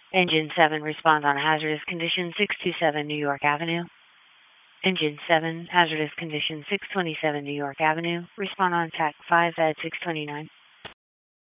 Engine 7, respond on hazardous condition 627 New York Avenue. Engine 7, hazardous condition 627 New York Avenue. Respond on TAC 5 at 629.